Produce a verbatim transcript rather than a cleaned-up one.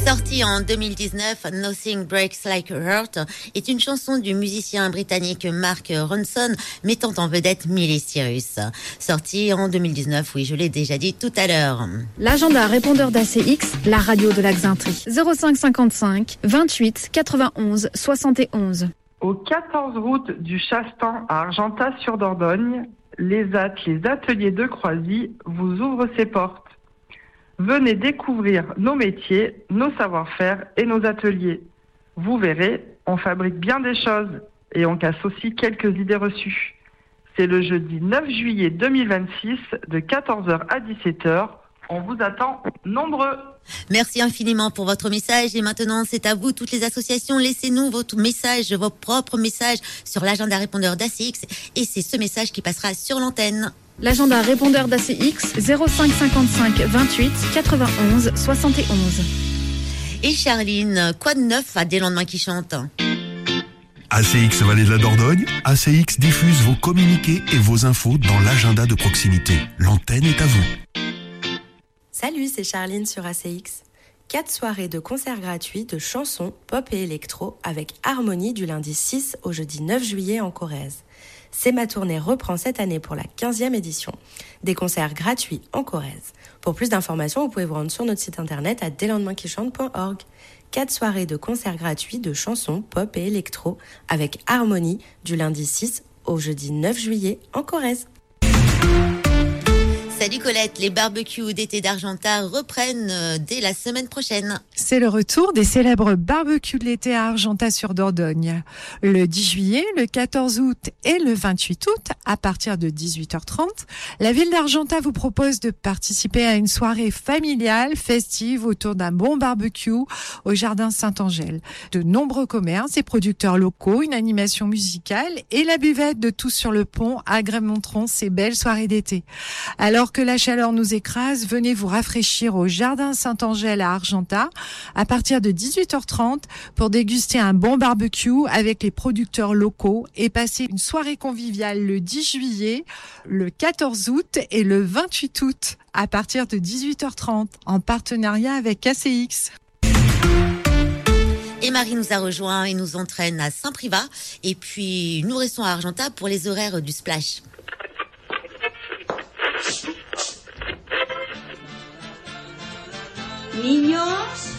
Sortie en deux mille dix-neuf, Nothing Breaks Like a Heart est une chanson du musicien britannique Mark Ronson mettant en vedette Miley Cyrus. Sortie en deux mille dix-neuf, oui, je l'ai déjà dit tout à l'heure. L'agenda répondeur d'A C X, la radio de l'Axintrie. zéro cinq cinquante-cinq vingt-huit quatre-vingt-onze soixante et onze. Au quatorze route du Chastan à Argentat-sur-Dordogne, les A T, les ateliers de Croisy vous ouvrent ses portes. Venez découvrir nos métiers, nos savoir-faire et nos ateliers. Vous verrez, on fabrique bien des choses et on casse aussi quelques idées reçues. C'est le jeudi neuf juillet deux mille vingt-six de quatorze heures à dix-sept heures. On vous attend nombreux. Merci infiniment pour votre message et maintenant c'est à vous toutes les associations, laissez-nous votre message, vos propres messages sur l'agenda répondeur d'A C X et c'est ce message qui passera sur l'antenne. L'agenda répondeur d'A C X, zéro cinq cinquante-cinq vingt-huit quatre-vingt-onze soixante et onze. Et Charline, quoi de neuf à Des lendemains qui chantent? A C X Vallée de la Dordogne, A C X diffuse vos communiqués et vos infos dans l'agenda de proximité. L'antenne est à vous. Salut, c'est Charline sur A C X. Quatre soirées de concerts gratuits de chansons, pop et électro avec Harmonie du lundi six au jeudi neuf juillet en Corrèze. C'est ma tournée reprend cette année pour la quinzième édition. Des concerts gratuits en Corrèze. Pour plus d'informations, vous pouvez vous rendre sur notre site internet à des lendemains qui chantent point org. Quatre soirées de concerts gratuits de chansons, pop et électro avec Harmonie du lundi six au jeudi neuf juillet en Corrèze. Salut Colette, les barbecues d'été d'Argentat reprennent dès la semaine prochaine. C'est le retour des célèbres barbecues de l'été à Argentat-sur-Dordogne. Le dix juillet, le quatorze août et le vingt-huit août, à partir de dix-huit heures trente, la ville d'Argentat vous propose de participer à une soirée familiale, festive, autour d'un bon barbecue au jardin Saint-Angèle. De nombreux commerces et producteurs locaux, une animation musicale et la buvette de Tous sur le pont agrémenteront ces belles soirées d'été. Alors que la chaleur nous écrase, venez vous rafraîchir au jardin Saint-Angèle à Argentat à partir de dix-huit heures trente pour déguster un bon barbecue avec les producteurs locaux et passer une soirée conviviale le dix juillet, le quatorze août et le vingt-huit août à partir de dix-huit heures trente en partenariat avec A C X. Et Marie nous a rejoint et nous entraîne à Saint-Privat et puis nous restons à Argentat pour les horaires du Splash. Niños,